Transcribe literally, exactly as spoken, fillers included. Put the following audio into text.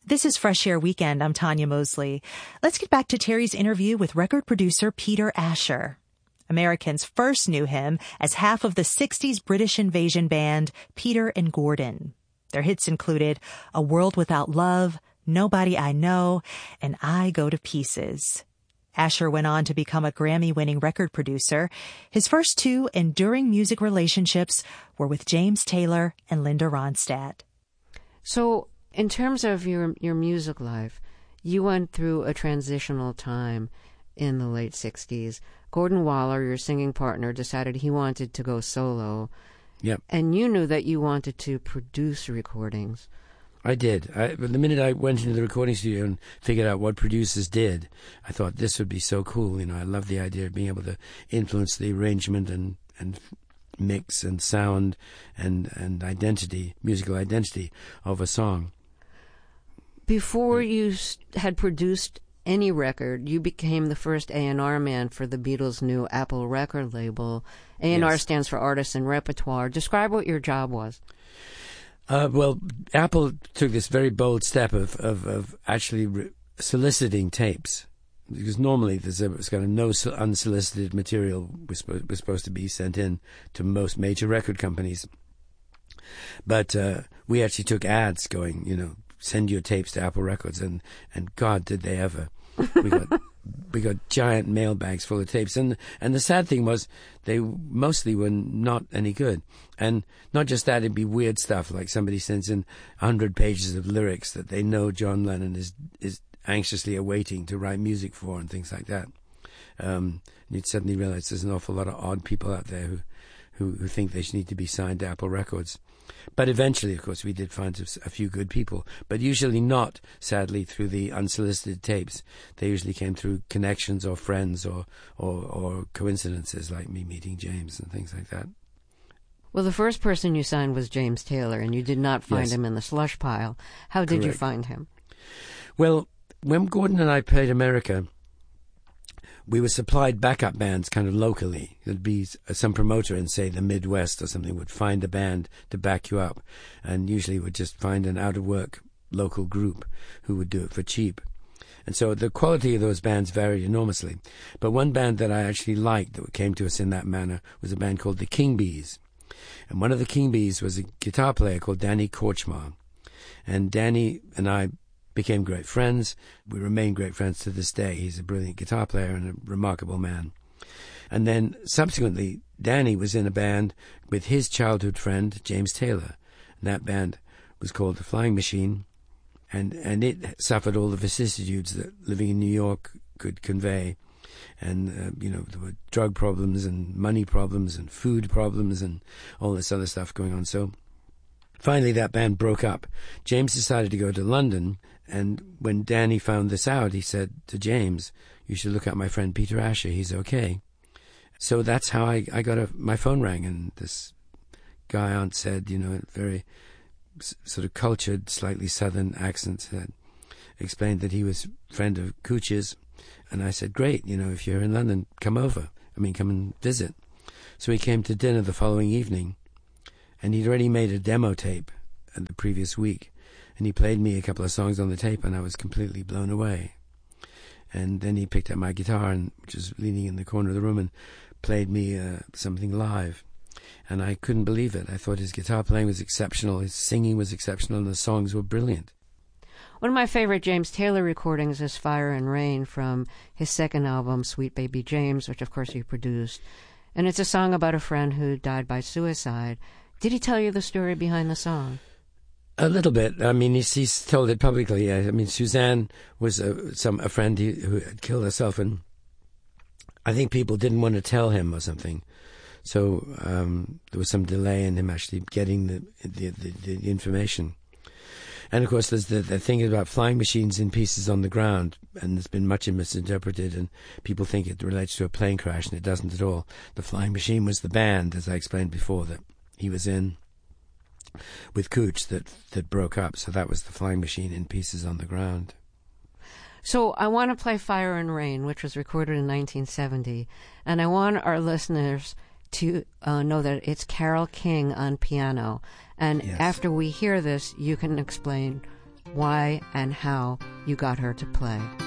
This is Fresh Air Weekend. I'm Tanya Mosley. Let's get back to Terry's interview with record producer Peter Asher. Americans first knew him as half of the sixties British invasion band Peter and Gordon. Their hits included A World Without Love, Nobody I Know, and I Go to Pieces. Asher went on to become a Grammy-winning record producer. His first two enduring music relationships were with James Taylor and Linda Ronstadt. So, in terms of your your music life, you went through a transitional time in the late sixties. Gordon Waller, your singing partner, decided he wanted to go solo. Yep. And you knew that you wanted to produce recordings. I did. I, the minute I went into the recording studio and figured out what producers did, I thought this would be so cool. You know, I love the idea of being able to influence the arrangement and, and mix and sound and, and identity, musical identity of a song. Before you had produced any record, you became the first A and R man for the Beatles' new Apple record label. A and R yes. stands for Artists and Repertoire. Describe what your job was. Uh, well, Apple took this very bold step of, of, of actually re- soliciting tapes. Because normally there's, a, there's kind of no unsolicited material was, was supposed to be sent in to most major record companies. But uh, we actually took ads going, you know, send your tapes to Apple Records, and, and God, did they ever. We got we got giant mailbags full of tapes. And and the sad thing was they mostly were not any good. And not just that, it'd be weird stuff, like somebody sends in one hundred pages of lyrics that they know John Lennon is, is anxiously awaiting to write music for and things like that. Um, and you'd suddenly realize there's an awful lot of odd people out there who, who, who think they should need to be signed to Apple Records. But eventually, of course, we did find a few good people, but usually not, sadly, through the unsolicited tapes. They usually came through connections or friends or, or, or coincidences, like me meeting James and things like that. Well, the first person you signed was James Taylor, and you did not find yes. him in the slush pile. How did Correct. you find him? Well, when Gordon and I played America, we were supplied backup bands kind of locally. There'd be some promoter in, say, the Midwest or something would find a band to back you up, and usually would just find an out-of-work local group who would do it for cheap. And so the quality of those bands varied enormously. But one band that I actually liked that came to us in that manner was a band called the King Bees. And one of the King Bees was a guitar player called Danny Korchmar. And Danny and I became great friends. We remain great friends to this day. He's a brilliant guitar player and a remarkable man. And then subsequently, Danny was in a band with his childhood friend, James Taylor. And that band was called The Flying Machine. And, and it suffered all the vicissitudes that living in New York could convey. And, uh, you know, there were drug problems and money problems and food problems and all this other stuff going on. So finally that band broke up. James decided to go to London. And when Danny found this out, he said to James, you should look at my friend Peter Asher. He's okay. So that's how I, I got a, my phone rang, and this guy aunt said, you know, very s- sort of cultured, slightly southern accent, said, explained that he was a friend of Cooch's. And I said, great, you know, if you're in London, come over. I mean, come and visit. So he came to dinner the following evening, and he'd already made a demo tape the previous week. And he played me a couple of songs on the tape, and I was completely blown away. And then he picked up my guitar, and which was leaning in the corner of the room, and played me uh, something live. And I couldn't believe it. I thought his guitar playing was exceptional, his singing was exceptional, and the songs were brilliant. One of my favorite James Taylor recordings is Fire and Rain from his second album, Sweet Baby James, which of course you produced. And it's a song about a friend who died by suicide. Did he tell you the story behind the song? A little bit. I mean, he's, he's told it publicly. I mean, Suzanne was a, some a friend who, who had killed herself, and I think people didn't want to tell him or something. So um, there was some delay in him actually getting the the, the, the information. And of course, there's the, the thing about flying machines in pieces on the ground, and it's been much misinterpreted, and people think it relates to a plane crash, and it doesn't at all. The Flying Machine was the band, as I explained before, that he was in with Cooch that that broke up. So that was the Flying Machine in pieces on the ground. So I want to play Fire and Rain, which was recorded in nineteen seventy, and I want our listeners to uh, know that it's Carole King on piano. And yes. After we hear this, you can explain why and how you got her to play.